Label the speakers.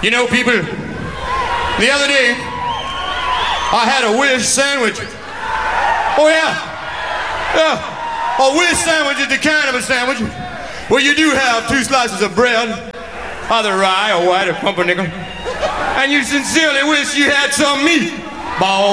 Speaker 1: You know, people, the other day, I had a Wish sandwich. Oh, yeah. Yeah. A Wish sandwich is the kind of a sandwich where you do have 2 slices of bread, either rye or white or pumpernickel, and you sincerely wish you had some meat. Ball.